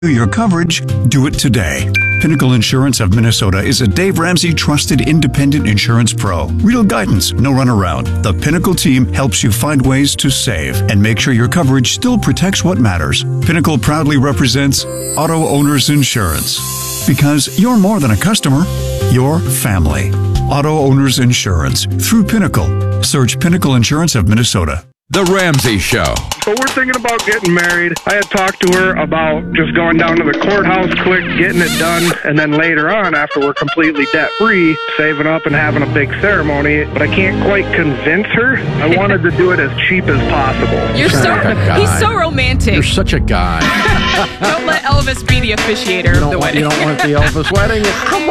your coverage, do it today. Pinnacle Insurance of Minnesota is a Dave Ramsey trusted independent insurance pro. Real guidance, no runaround. The Pinnacle team helps you find ways to save and make sure your coverage still protects what matters. Pinnacle proudly represents Auto Owners Insurance. Because you're more than a customer, you're family. Auto Owners Insurance through Pinnacle. Search Pinnacle Insurance of Minnesota. The Ramsey Show. So we're thinking about getting married. I had talked to her about just going down to the courthouse quick, getting it done, and then later on, after we're completely debt-free, saving up and having a big ceremony. But I can't quite convince her. I wanted to do it as cheap as possible. He's so romantic. You're such a guy. Don't let Elvis be the officiator of the wedding. You don't want the Elvis wedding? Come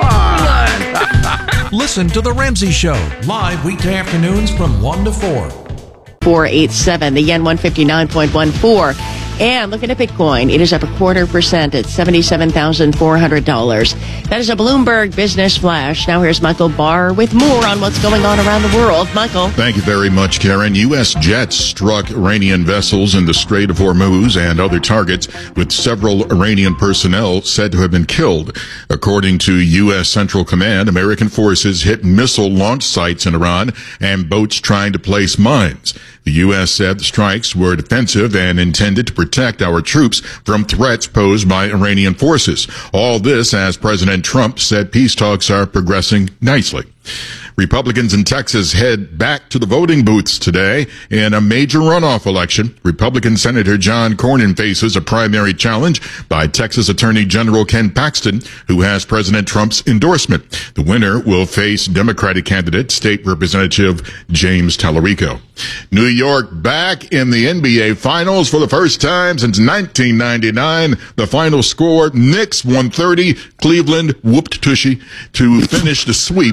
on. Listen to The Ramsey Show, live weekday afternoons from 1 to 4. 487, the yen 159.14. And looking at Bitcoin, it is up 0.25% at $77,400. That is a Bloomberg Business Flash. Now here's Michael Barr with more on what's going on around the world. Michael. Thank you very much, Karen. U.S. jets struck Iranian vessels in the Strait of Hormuz and other targets, with several Iranian personnel said to have been killed. According to U.S. Central Command, American forces hit missile launch sites in Iran and boats trying to place mines. The U.S. said the strikes were defensive and intended to protect our troops from threats posed by Iranian forces. All this as President Trump said peace talks are progressing nicely. Republicans in Texas head back to the voting booths today in a major runoff election. Republican Senator John Cornyn faces a primary challenge by Texas Attorney General Ken Paxton, who has President Trump's endorsement. The winner will face Democratic candidate, State Representative James Tallarico. New York back in the NBA Finals for the first time since 1999. The final score, Knicks 130, Cleveland whooped Tushy to finish the sweep.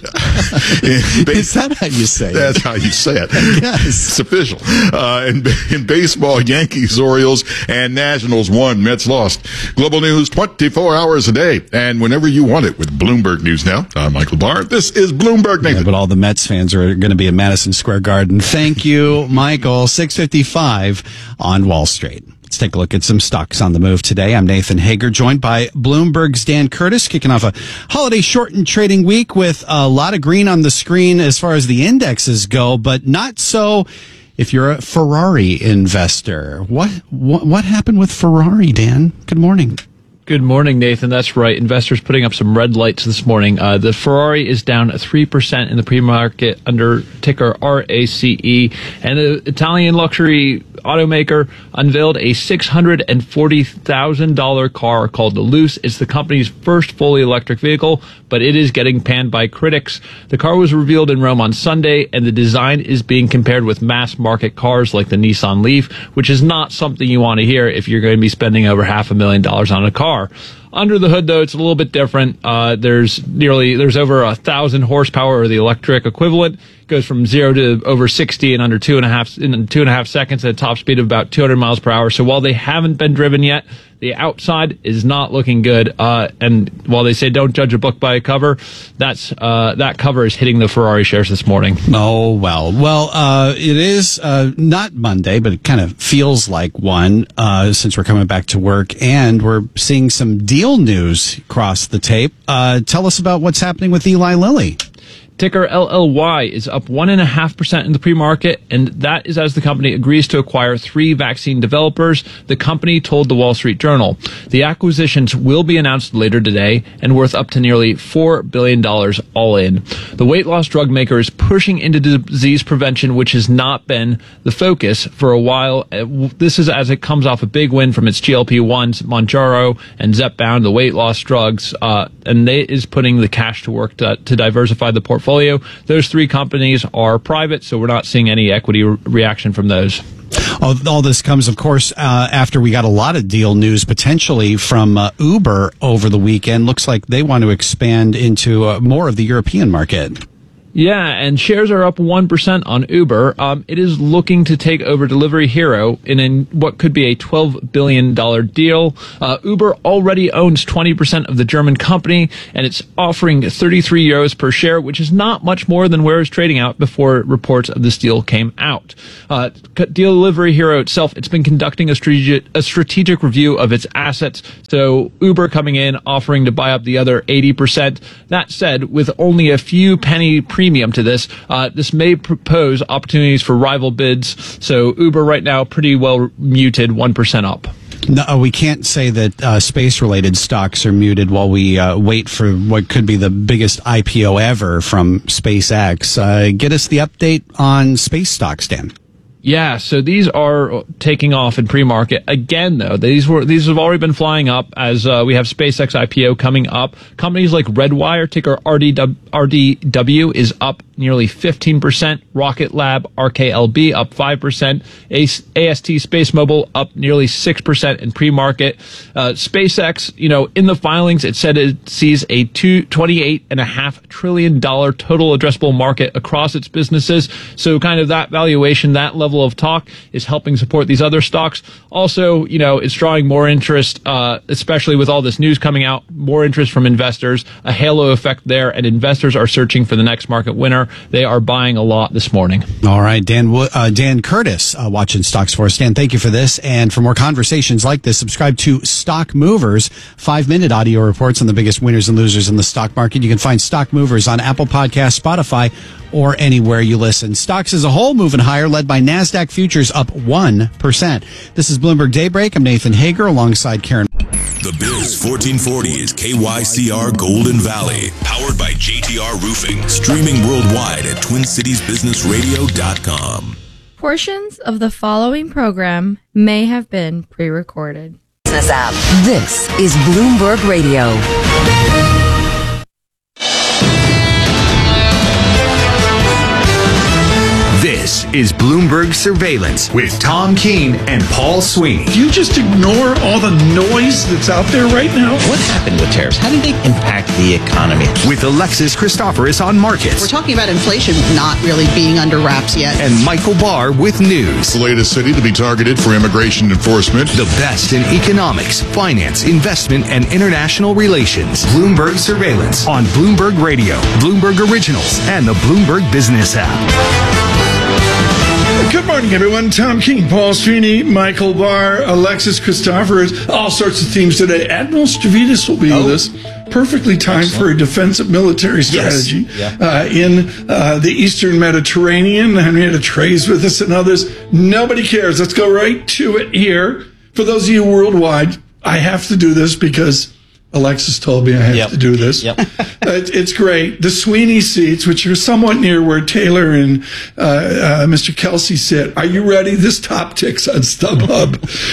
Is that how you say it? That's how you say it. Yes. It's official. In baseball, Yankees, Orioles, and Nationals won. Mets lost. Global news 24 hours a day, and whenever you want it with Bloomberg News Now. I'm Michael Barr. This is Bloomberg, Nathan. Yeah, but all the Mets fans are going to be at Madison Square Garden. Thank you, Michael. 6:55 on Wall Street. Let's take a look at some stocks on the move today. I'm Nathan Hager, joined by Bloomberg's Dan Curtis, kicking off a holiday shortened trading week with a lot of green on the screen as far as the indexes go, but not so if you're a Ferrari investor. What happened with Ferrari, Dan? Good morning. Good morning, Nathan. That's right. Investors putting up some red lights this morning. The Ferrari is down 3% in the pre-market under ticker RACE. And the Italian luxury automaker unveiled a $640,000 car called the Luce. It's the company's first fully electric vehicle, but it is getting panned by critics. The car was revealed in Rome on Sunday, and the design is being compared with mass market cars like the Nissan Leaf, which is not something you want to hear if you're going to be spending over $500,000 on a car. Under the hood, though, it's a little bit different. There's over 1,000 horsepower, or the electric equivalent. It goes from 0 to over 60 in under 2.5 seconds at a top speed of about 200 miles per hour. So while they haven't been driven yet, the outside is not looking good. And while they say don't judge a book by a cover, that cover is hitting the Ferrari shares this morning. Oh, well. It is not Monday, but it kind of feels like one since we're coming back to work, and we're seeing some deal news across the tape. Tell us about what's happening with Eli Lilly. Ticker LLY is up 1.5% in the pre-market, and that is as the company agrees to acquire 3 vaccine developers, the company told the Wall Street Journal. The acquisitions will be announced later today and worth up to nearly $4 billion all in. The weight loss drug maker is pushing into disease prevention, which has not been the focus for a while. This is as it comes off a big win from its GLP-1s, Mounjaro and Zepbound, the weight loss drugs, and it is putting the cash to work to diversify the portfolio. Those 3 companies are private, so we're not seeing any equity reaction from those. All this comes, of course, after we got a lot of deal news potentially from Uber over the weekend. Looks like they want to expand into more of the European market. Yeah, and shares are up 1% on Uber. It is looking to take over Delivery Hero in what could be a $12 billion deal. Uber already owns 20% of the German company, and it's offering 33 euros per share, which is not much more than where it's trading out before reports of this deal came out. Delivery Hero itself, it's been conducting a strategic review of its assets. So Uber coming in, offering to buy up the other 80%. That said, with only a few penny premium to this, this may propose opportunities for rival bids. So Uber right now pretty well muted, 1% up. No, we can't say that space-related stocks are muted while we wait for what could be the biggest IPO ever from SpaceX. Get us the update on space stocks, Dan. Yeah, so these are taking off in pre-market. Again, though, these have already been flying up as we have SpaceX IPO coming up. Companies like Redwire, ticker RDW, is up nearly 15%. Rocket Lab, RKLB, up 5%. AST Space Mobile, up nearly 6% in pre-market. SpaceX, in the filings, it said it sees a $28.5 trillion total addressable market across its businesses. So kind of that valuation, that level of talk is helping support these other stocks. Also, it's drawing more interest, especially with all this news coming out, more interest from investors, a halo effect there, and investors are searching for the next market winner. They are buying a lot this morning. All right, Dan Curtis, watching Stocks for us. Dan, thank you for this. And for more conversations like this, subscribe to Stock Movers, 5-minute audio reports on the biggest winners and losers in the stock market. You can find Stock Movers on Apple Podcasts, Spotify, or anywhere you listen. Stocks as a whole moving higher, led by NASDAQ futures up 1%. This is Bloomberg Daybreak. I'm Nathan Hager alongside Karen. The Biz 1440 is KYCR Golden Valley, powered by JTR Roofing, streaming worldwide at TwinCitiesBusinessRadio.com. Portions of the following program may have been pre-recorded. This is Bloomberg Radio. This is Bloomberg Surveillance with Tom Keene and Paul Sweeney. Do you just ignore all the noise that's out there right now? What happened with tariffs? How did they impact the economy? With Alexis Christoforous on markets. We're talking about inflation not really being under wraps yet. And Michael Barr with news. The latest city to be targeted for immigration enforcement. The best in economics, finance, investment, and international relations. Bloomberg Surveillance on Bloomberg Radio, Bloomberg Originals, and the Bloomberg Business app. Good morning, everyone. Tom Keene, Paul Sweeney, Michael Barr, Alexis Christoforous, all sorts of themes today. Admiral Stavridis will be with us. Perfectly timed for a defensive military strategy in the Eastern Mediterranean. Henrietta Trey's with us and others. Nobody cares. Let's go right to it here. For those of you worldwide, I have to do this because Alexis told me I have to do this. It's great. The Sweeney seats, which are somewhat near where Taylor and Mr. Kelsey sit. Are you ready? This top ticks on StubHub.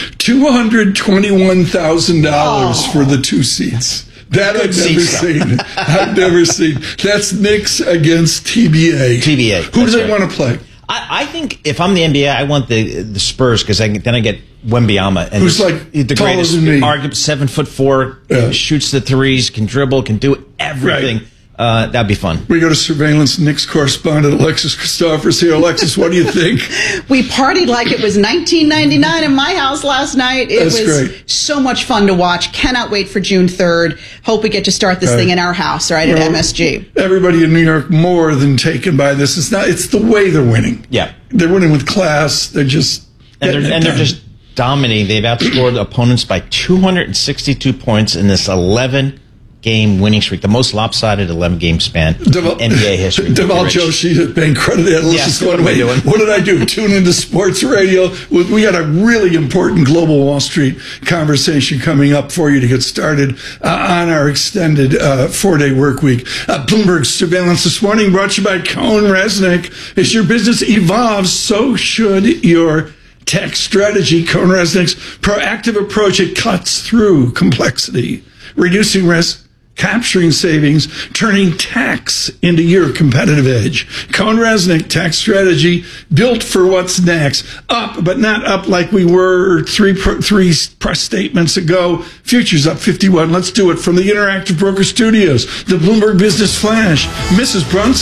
$221,000 for the two seats. That I've never seen. I've never seen. That's Knicks against TBA. Who do they want to play? I think if I'm the NBA, I want the Spurs because then I get Wembanyama, and who's like the greatest, arguably 7'4", shoots the threes, can dribble, can do everything. Right. That'd be fun. We go to surveillance. Knicks correspondent Alexis Christoforous here. Alexis, what do you think? We partied like it was 1999 in my house last night. It was great. So much fun to watch. Cannot wait for June 3rd. Hope we get to start this thing in our house, at MSG. Everybody in New York more than taken by this. It's the way they're winning. Yeah, they're winning with class. They're just they're just dominating. They've outscored opponents by 262 points in this 11-game winning streak, the most lopsided 11-game span in NBA history. Deval Joshi paying credit to analysts going, wait, what did I do? Tune into sports radio. We got a really important global Wall Street conversation coming up for you to get started on our extended 4-day work week. Bloomberg Surveillance this morning brought to you by Cohn Resnick. As your business evolves, so should your tech strategy. Cohn Resnick's proactive approach, it cuts through complexity, reducing risk, capturing savings, turning tax into your competitive edge. Cohn Resnick tax strategy built for what's next. Up, but not up like we were three press statements ago. Futures up 51. Let's do it from the Interactive Broker Studios. The Bloomberg Business Flash. Mrs. Brunson.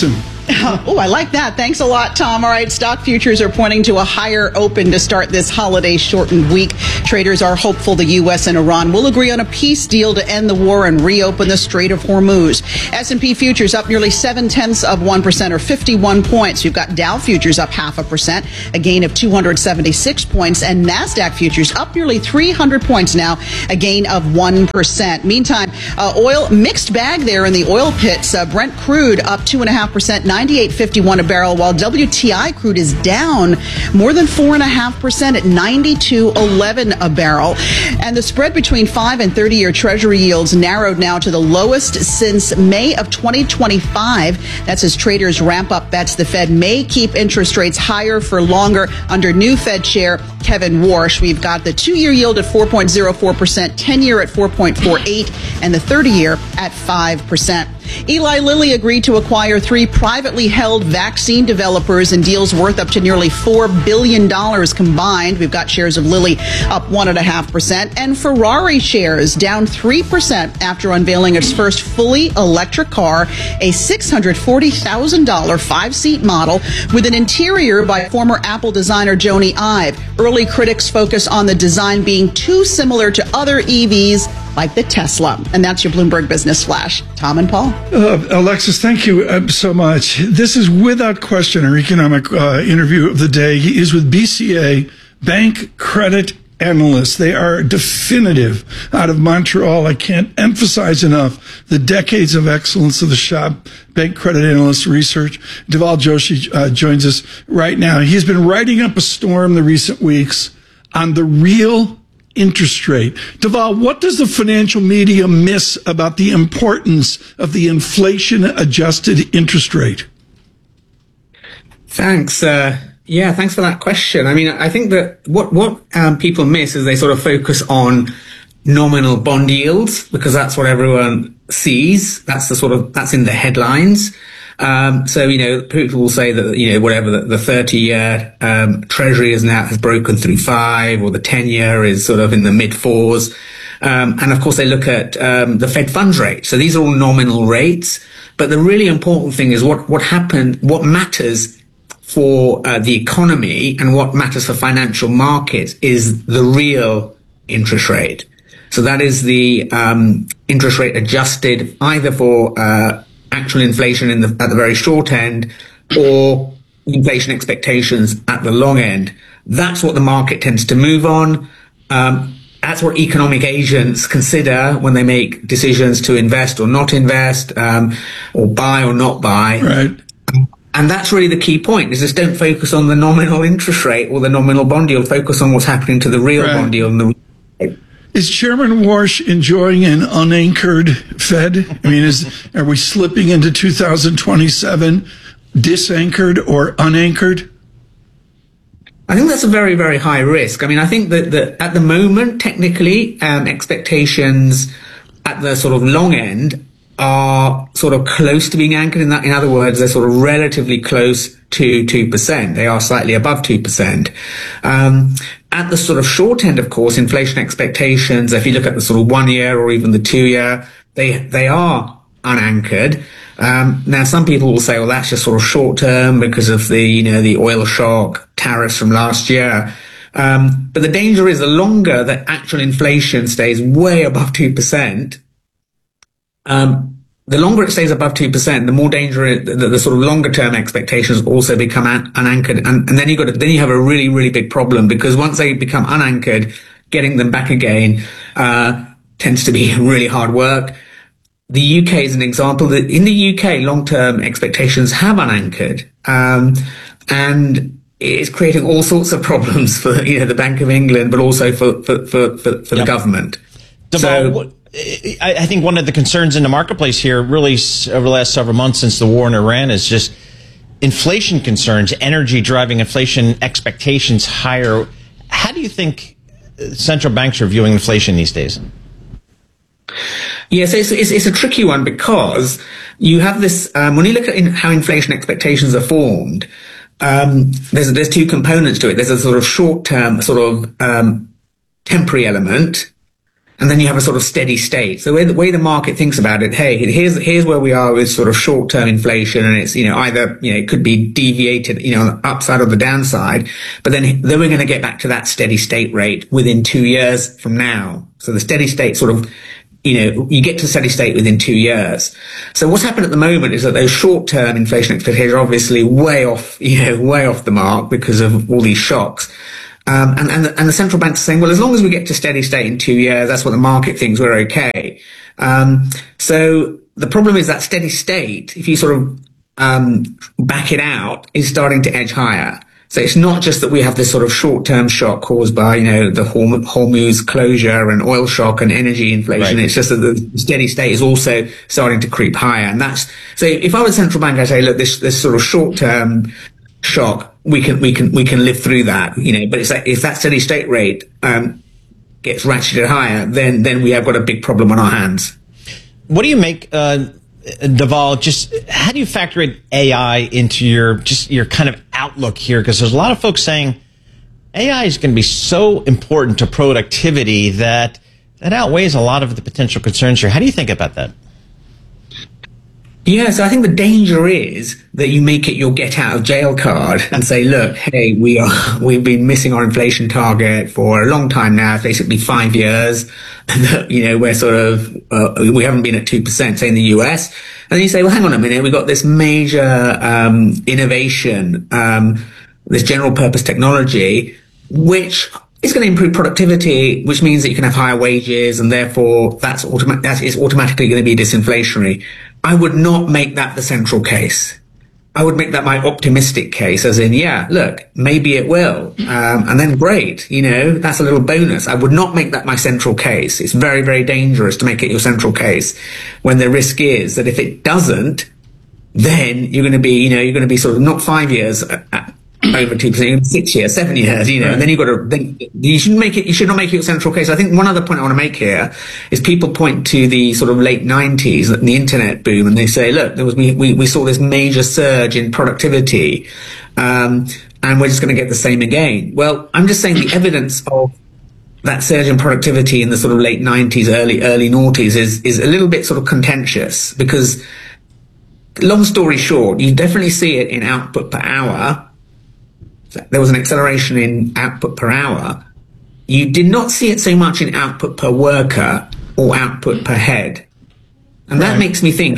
Oh, I like that. Thanks a lot, Tom. All right, stock futures are pointing to a higher open to start this holiday shortened week. Traders are hopeful the U.S. and Iran will agree on a peace deal to end the war and reopen the Strait of Hormuz. S&P futures up nearly 0.7% or 51 points. We've got Dow futures up 0.5%, a gain of 276 points, and NASDAQ futures up nearly 300 points now, a gain of 1%. Meantime, oil, mixed bag there in the oil pits. Brent crude up 2.5%, 98.51 a barrel, while WTI crude is down more than 4.5% at 92.11 a barrel. And the spread between 5 and 30-year Treasury yields narrowed now to the lowest since May of 2025. That's as traders ramp up bets the Fed may keep interest rates higher for longer under new Fed Chair Kevin Warsh. We've got the 2-year yield at 4.04%, 10-year at 4.48, and the 30-year at 5%. Eli Lilly agreed to acquire 3 privately held vaccine developers in deals worth up to nearly $4 billion combined. We've got shares of Lilly up 1.5%, and Ferrari shares down 3% after unveiling its first fully electric car, a $640,000 5-seat model with an interior by former Apple designer Jony Ive. Early critics focus on the design being too similar to other EVs like the Tesla. And that's your Bloomberg Business Flash. Tom and Paul. Alexis, thank you so much. This is without question our economic interview of the day. He is with BCA, Bank Credit Analysts. They are definitive out of Montreal. I can't emphasize enough the decades of excellence of the shop, Bank Credit Analyst Research. Deval Joshi joins us right now. He's been riding up a storm the recent weeks on the real interest rate. Deval, what does the financial media miss about the importance of the inflation-adjusted interest rate? Thanks. Thanks for that question. I mean, I think that what people miss is they sort of focus on nominal bond yields because that's what everyone sees. That's that's in the headlines. So, people will say that, whatever the 30-year treasury has broken through 5, or the 10-year is sort of in the mid 4s. And of course they look at, the Fed funds rate. So these are all nominal rates. But the really important thing is what matters for the economy and what matters for financial markets is the real interest rate. So that is the, interest rate adjusted either for, actual inflation at the very short end or inflation expectations at the long end. That's what the market tends to move on. That's what economic agents consider when they make decisions to invest or not invest, or buy or not buy. Right. And that's really the key point, is just don't focus on the nominal interest rate or the nominal bond yield. Focus on what's happening to the real bond yield and the Is Chairman Warsh enjoying an unanchored Fed? I mean, are we slipping into 2027 disanchored or unanchored? I think that's a very, very high risk. I mean, I think that at the moment, technically, expectations at the sort of long end are sort of close to being anchored. In other words, they're sort of relatively close to 2%. They are slightly above 2%. At the sort of short end, of course, inflation expectations, if you look at the sort of 1 year or even the 2 year, they are unanchored. Now some people will say, well, that's just sort of short term because of the oil shock, tariffs from last year. But the danger is the longer that actual inflation stays way above 2%, the longer it stays above 2%, the more danger the sort of longer term expectations also become unanchored. And then you have a really, really big problem, because once they become unanchored, getting them back again, tends to be really hard work. The UK is an example that in the UK, long-term expectations have unanchored. And it's creating all sorts of problems for, the Bank of England, but also for the government. I think one of the concerns in the marketplace here, really over the last several months since the war in Iran, is just inflation concerns, energy driving inflation expectations higher. How do you think central banks are viewing inflation these days? Yes, it's a tricky one, because you have this, when you look at how inflation expectations are formed, there's two components to it. There's a sort of short-term, temporary element. and then you have a sort of steady state. So the way the market thinks about it, hey, here's where we are with sort of short-term inflation, and it's, either, it could be deviated, on the upside or the downside, but then we're going to get back to that steady state rate within 2 years from now. So the steady state sort of, you get to steady state within 2 years. So what's happened at the moment is that those short-term inflation expectations are obviously way off the mark because of all these shocks. And the central bank's saying, well, as long as we get to steady state in 2 years, that's what the market thinks, we're okay. So the problem is that steady state, if you sort of back it out, is starting to edge higher. So it's not just that we have this sort of short-term shock caused by, the Hormuz closure and oil shock and energy inflation. Right. It's just that the steady state is also starting to creep higher. And so if I was central bank, I'd say, look, this sort of short-term shock, we can live through that, but it's like, if that steady state rate, gets ratcheted higher, then we have got a big problem on our hands. What do you make, Deval, just how do you factor in AI into your kind of outlook here? Because there's a lot of folks saying AI is going to be so important to productivity that outweighs a lot of the potential concerns here. How do you think about that? Yeah, so I think the danger is that you make it your get out of jail card and say, look, hey, we've been missing our inflation target for a long time now, it's basically 5 years. We're sort of, we haven't been at 2%, say in the US. And then you say, well, hang on a minute, we've got this major, innovation, this general purpose technology, which is going to improve productivity, which means that you can have higher wages, and therefore that is automatically going to be disinflationary. I would not make that the central case. I would make that my optimistic case, as in, yeah, look, maybe it will. And then great, that's a little bonus. I would not make that my central case. It's very, very dangerous to make it your central case when the risk is that if it doesn't, then you're going to be sort of not 5 years over 2%, 6 years, 7 years, right. And then you should not make it your central case. I think one other point I want to make here is people point to the sort of late 90s and the internet boom, and they say, look, we saw this major surge in productivity, and we're just going to get the same again. Well, I'm just saying the evidence of that surge in productivity in the sort of late 90s, early noughties is a little bit sort of contentious, because long story short, you definitely see it in output per hour. There was an acceleration in output per hour. You did not see it so much in output per worker or output per head. And that makes me think,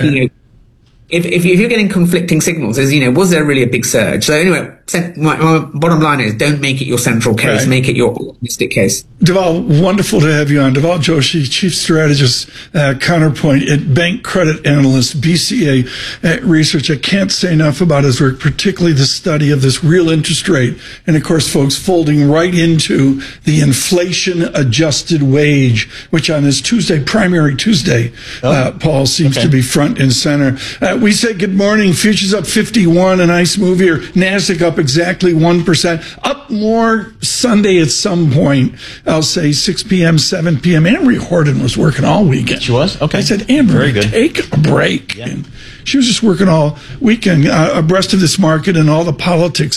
if you're getting conflicting signals, was there really a big surge? So anyway, my bottom line is, don't make it your central case, right. Make it your optimistic case. Deval, wonderful to have you on. Deval Joshi, Chief Strategist, Counterpoint, at Bank Credit Analyst, BCA Research. I can't say enough about his work, particularly the study of this real interest rate. And of course, folks, folding right into the inflation-adjusted wage, which on this Tuesday, Primary Tuesday, Paul, seems to be front and center. We said good morning. Futures up 51, a nice move here. NASDAQ up exactly 1%. Up more Sunday at some point. I'll say 6 p.m., 7 p.m. Amory Horton was working all weekend. She was? Okay. I said, Amory, take a break. Yeah. And she was just working all weekend abreast of this market and all the politics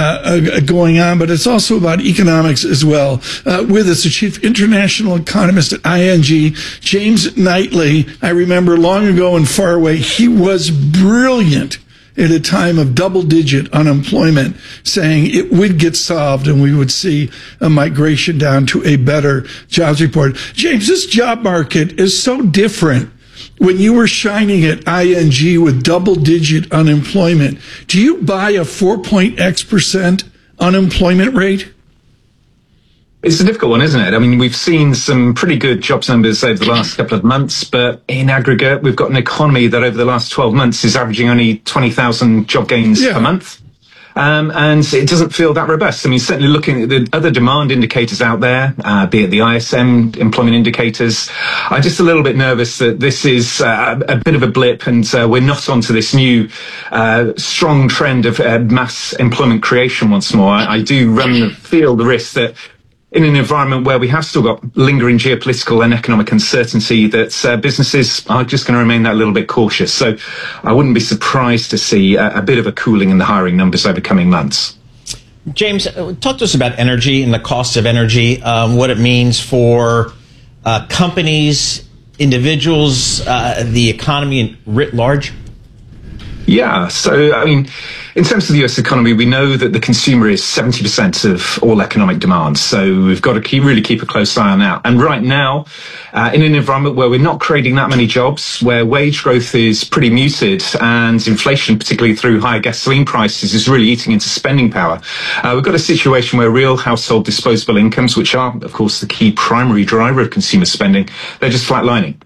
going on. But it's also about economics as well. With us, the chief international economist at ING, James Knightley. I remember long ago and far away, he was brilliant at a time of double-digit unemployment, saying it would get solved and we would see a migration down to a better jobs report. James, this job market is so different. When you were shining at ING with double-digit unemployment, do you buy a 4.x% unemployment rate? It's a difficult one, isn't it? I mean, we've seen some pretty good jobs numbers over the last couple of months, but in aggregate, we've got an economy that over the last 12 months is averaging only 20,000 job gains per month. And it doesn't feel that robust. I mean, certainly looking at the other demand indicators out there, be it the ISM employment indicators, I'm just a little bit nervous that this is a bit of a blip, and we're not onto this new strong trend of mass employment creation once more. I do feel the risk that in an environment where we have still got lingering geopolitical and economic uncertainty, that businesses are just going to remain that little bit cautious. So I wouldn't be surprised to see a bit of a cooling in the hiring numbers over coming months. James, talk to us about energy and the cost of energy, what it means for companies, individuals, the economy writ large? Yeah. So, I mean, in terms of the US economy, we know that the consumer is 70% of all economic demand. So we've got to really keep a close eye on that. And right now, in an environment where we're not creating that many jobs, where wage growth is pretty muted and inflation, particularly through higher gasoline prices, is really eating into spending power, we've got a situation where real household disposable incomes, which are, of course, the key primary driver of consumer spending, they're just flatlining.